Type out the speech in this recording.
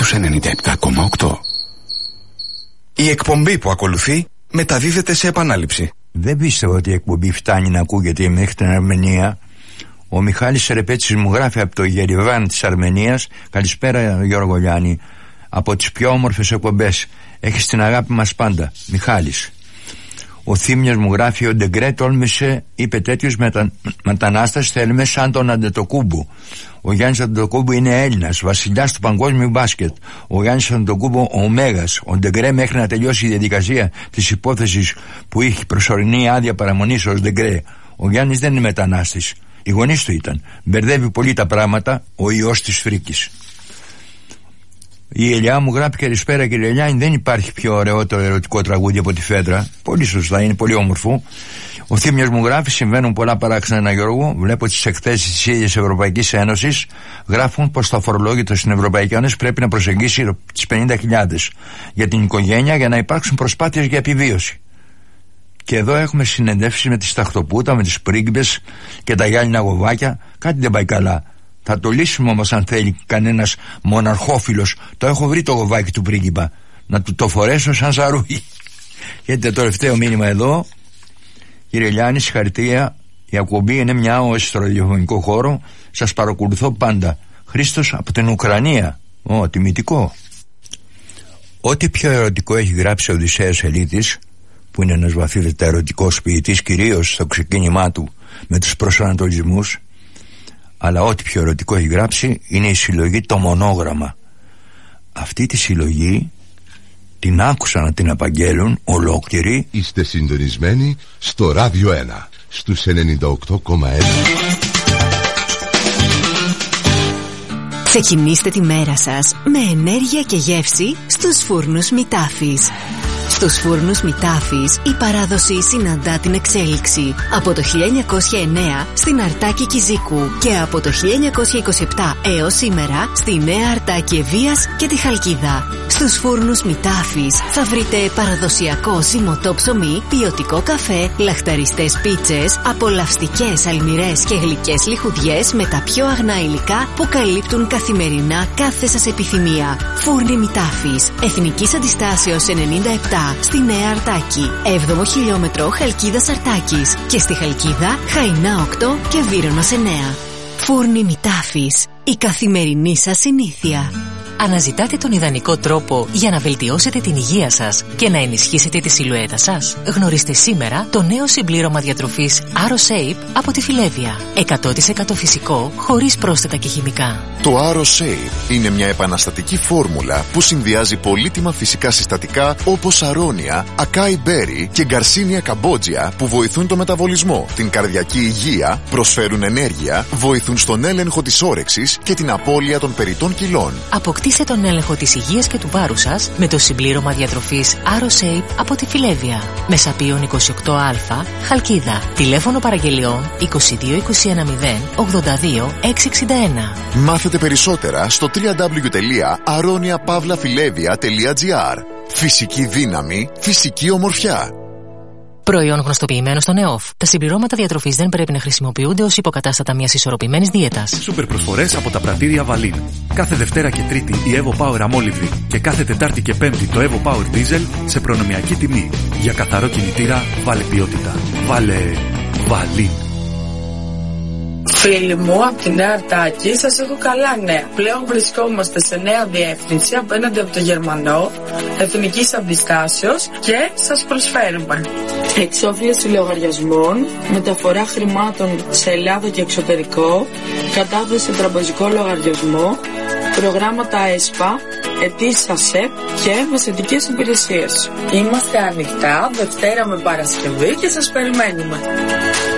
στους 97,8. Η εκπομπή που ακολουθεί μεταδίδεται σε επανάληψη. Δεν πίστευα ότι η εκπομπή φτάνει να ακούγεται μέχρι την Αρμενία. Ο Μιχάλης Σερεπέτσης μου γράφει από το Γεριβάν της Αρμενίας. Καλησπέρα Γιώργο Λιάννη. Από τις πιο όμορφες εκπομπές. Έχεις την αγάπη μας πάντα. Μιχάλης. Ο Θήμιος μου γράφει: ο Ντεγκρέ τόλμησε, είπε, τέτοιους μετανάστες θέλουμε σαν τον Αντετοκούμπο. Ο Γιάννης Αντετοκούμπο είναι Έλληνας, βασιλιάς του παγκόσμιου μπάσκετ. Ο Γιάννης Αντετοκούμπο ο Μέγας. Ο Ντεγκρέ μέχρι να τελειώσει η διαδικασία της υπόθεσης που είχε προσωρινή άδεια παραμονής ως Ντεγκρέ. Ο Γιάννης δεν είναι μετανάστης. Οι γονείς του ήταν. Μπερδεύει πολύ τα πράγματα ο ιός της φρίκης. Η Ελιά μου γράφει: καλησπέρα κύριε Ελιάνη, δεν υπάρχει πιο ωραιότερο ερωτικό τραγούδι από τη Φέντρα. Πολύ σωστά, είναι πολύ όμορφο. Ο Θήμιος μου γράφει: συμβαίνουν πολλά παράξενα, Γιώργο. Βλέπω τις εκθέσεις της ίδιας Ευρωπαϊκής Ένωσης γράφουν πως το αφορολόγητο στην Ευρωπαϊκή Ένωση πρέπει να προσεγγίσει τις 50.000 για την οικογένεια για να υπάρξουν προσπάθειες για επιβίωση. Και εδώ έχουμε συνεντεύσεις με τη Σταχτοπούτα, με τις πρίγκιπες και τα γυάλινα γοβάκια. Κάτι δεν πάει καλά. Θα το λύσουμε όμως αν θέλει κανένας μοναρχόφιλος. Το έχω βρει το γοβάκι του πρίγκιπα. Να του το φορέσω σαν σαρούι. Γιατί το τελευταίο μήνυμα εδώ. Κύριε Λιάννη, συγχαρητήρια. Η εκπομπή είναι μια όαση στο ραδιοφωνικό χώρο. Σας παρακολουθώ πάντα. Χρήστος από την Ουκρανία. Τιμητικό. Ό,τι πιο ερωτικό έχει γράψει ο Οδυσσέας Ελίτης, που είναι ένας βαθύτατα ερωτικός ποιητής, κυρίως στο ξεκίνημά του με τους προσανατολισμούς, αλλά ό,τι πιο ερωτικό έχει γράψει είναι η συλλογή «Το Μονόγραμμα». Αυτή τη συλλογή την άκουσα να την απαγγέλουν ολόκληρη. Είστε συντονισμένοι στο Ράδιο 1 στους 98,1. Ξεκινήστε τη μέρα σας με ενέργεια και γεύση στους φούρνους Μητάφης. Στους φούρνους Μητάφης η παράδοση συναντά την εξέλιξη. Από το 1909 στην Αρτάκη Κιζίκου και από το 1927 έως σήμερα στη Νέα Αρτάκη Ευβοίας και τη Χαλκίδα. Στους φούρνους Μητάφης θα βρείτε παραδοσιακό ζυμωτό ψωμί, ποιοτικό καφέ, λαχταριστές πίτσες, απολαυστικές αλμυρές και γλυκές λιχουδιές με τα πιο αγνά υλικά που καλύπτουν καθημερινά κάθε σας επιθυμία. Φούρνοι Μητάφης, Εθνικής Αντιστάσεως 97 στη Νέα Αρτάκη, 7ο χιλιόμετρο Χαλκίδας Αρτάκης και στη Χαλκίδα Χαϊνά 8 και Βύρωνας 9. Φούρνοι Μητάφης, η καθημερινή σας συνήθεια. Αναζητάτε τον ιδανικό τρόπο για να βελτιώσετε την υγεία σας και να ενισχύσετε τη σιλουέτα σας? Γνωρίστε σήμερα το νέο συμπλήρωμα διατροφής AroShape από τη Φιλέβια. 100% φυσικό, χωρίς πρόσθετα και χημικά. Το AroShape είναι μια επαναστατική φόρμουλα που συνδυάζει πολύτιμα φυσικά συστατικά όπως αρώνια, ακάι μπέρι και γκαρσίνια καμπότζια που βοηθούν το μεταβολισμό, την καρδιακή υγεία, προσφέρουν ενέργεια, βοηθούν στον έλεγχο της όρεξης και την απώλεια των περιττών κιλών. Αποκτήστε τον έλεγχο της υγείας και του βάρους σας με το συμπλήρωμα διατροφής AroShape από τη Φιλέβια. Μεσαπίων 28α, Χαλκίδα. Τηλέφωνο παραγγελιών 22 210 82 661. Μάθετε περισσότερα στο www.aroniapavlafilevia.gr. Φυσική δύναμη, φυσική ομορφιά. Προϊόν γνωστοποιημένο στον ΕΟΦ. Τα συμπληρώματα διατροφής δεν πρέπει να χρησιμοποιούνται ως υποκατάστατα μιας ισορροπημένης δίαιτας. Σούπερ προσφορές από τα πρατήρια Βαλίν. Κάθε Δευτέρα και Τρίτη η Evo Power αμόλυβδη και κάθε Τετάρτη και Πέμπτη το Evo Power Diesel σε προνομιακή τιμή. Για καθαρό κινητήρα βάλε ποιότητα. Βάλε Βαλίν. Φίλοι μου από τη Νέα Αρτάκη, σας έχω καλά νέα. Πλέον βρισκόμαστε σε νέα διεύθυνση απέναντι από το Γερμανό, Εθνικής Αντιστάσεως και σας προσφέρουμε εξόφληση λογαριασμών, μεταφορά χρημάτων σε Ελλάδα και εξωτερικό, κατάθεση σε τραπεζικό λογαριασμό, προγράμματα ΕΣΠΑ, αιτήσεις ΑΣΕΠ και μεσαιτικές υπηρεσίες. Είμαστε ανοιχτά Δευτέρα με Παρασκευή και σας περιμένουμε.